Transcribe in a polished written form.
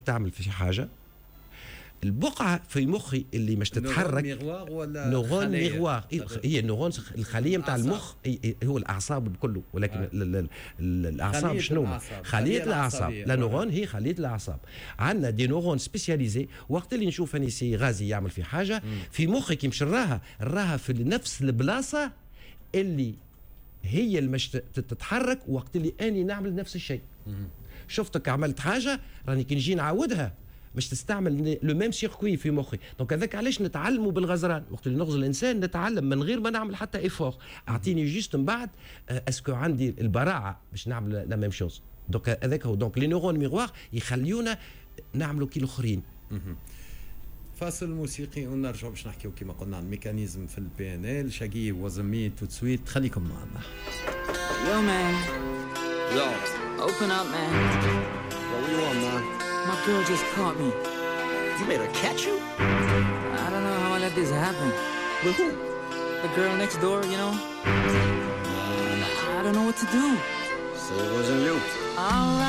تعمل في حاجة، البقعة في مخي اللي مش تتحرك نورون ميغوار. هي النورون الخلية متاع المخ هو الأعصاب كله، ولكن الأعصاب شنو؟ خلية الأعصاب. لا نورون هي خلية الأعصاب. عندنا دي نورون سبيسياليزي، وقت اللي نشوف أني سي غازي يعمل في حاجة في مخي كي مش نراها في نفس البلاصة اللي هي اللي مش تتحرك وقت اللي أني نعمل نفس الشيء. شفتك عملت حاجة راني كي نجي نعاودها مش تستعمل لو ميم سيركوي في مخي. دونك هذاك علاش نتعلموا بالغزران، وقت اللي نغزل الانسان نتعلم من غير ما نعمل حتى ايفور. اعطيني جيست من بعد اسكو عندي البراعه باش نعمل لا ميم شوز. دونك هذاك هو. دونك لي نورون ميغوار يخليونا نعملوا كي الاخرين. فاصل موسيقي ونرجع باش نحكيو كما قلنا عن الميكانيزم في البي ان ال. شاقي وزمي تو سويت، خليكم معنا. Yo man. Yo. Open up man. What do you want, man? My girl just caught me. You made her catch you? I don't know how I let this happen. With who? The girl next door, you know? I don't know what to do. So it wasn't you? Alright.